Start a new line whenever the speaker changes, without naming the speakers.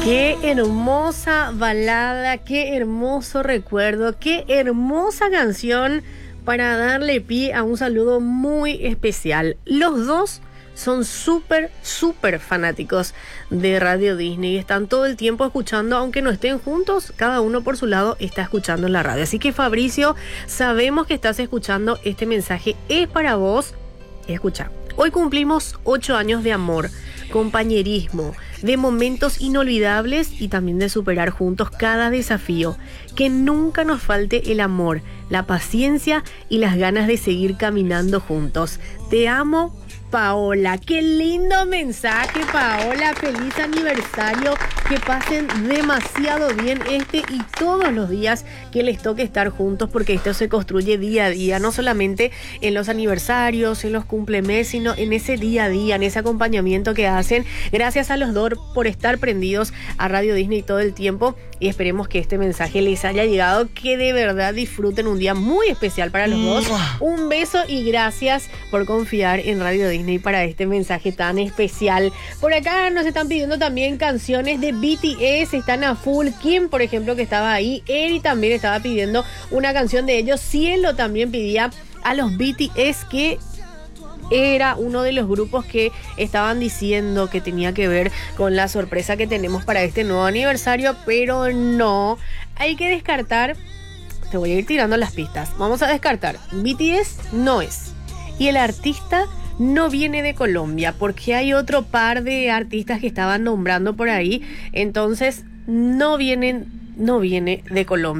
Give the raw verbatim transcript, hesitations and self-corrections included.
Qué hermosa balada, qué hermoso recuerdo, qué hermosa canción para darle pie a un saludo muy especial. Los dos son súper, súper fanáticos de Radio Disney y están todo el tiempo escuchando, aunque no estén juntos, cada uno por su lado está escuchando en la radio. Así que Fabricio, sabemos que estás escuchando, este mensaje es para vos. Escucha, hoy cumplimos ocho años de amor, compañerismo, de momentos inolvidables y también de superar juntos cada desafío. Que nunca nos falte el amor, la paciencia y las ganas de seguir caminando juntos. Te amo, Paola. Qué lindo mensaje, Paola. Feliz aniversario. Que pasen demasiado bien este y todos los días que les toque estar juntos, porque esto se construye día a día, no solamente en los aniversarios, en los cumplemes, sino en ese día a día, en ese acompañamiento que hacen. Gracias a los dos por estar prendidos a Radio Disney todo el tiempo y esperemos que este mensaje les haya llegado, que de verdad disfruten un día muy especial para los dos. Un beso y gracias por confiar en Radio Disney para este mensaje tan especial. Por acá nos están pidiendo también canciones de B T S, están a full. Kim, por ejemplo, que estaba ahí, Eri también estaba pidiendo una canción de ellos. Cielo también pedía a los B T S, que era uno de los grupos que estaban diciendo que tenía que ver con la sorpresa que tenemos para este nuevo aniversario, pero no, hay que descartar. Te voy a ir tirando las pistas. Vamos a descartar. B T S no es, y el artista no viene de Colombia, porque hay otro par de artistas que estaban nombrando por ahí. Entonces no vienen, no viene de Colombia.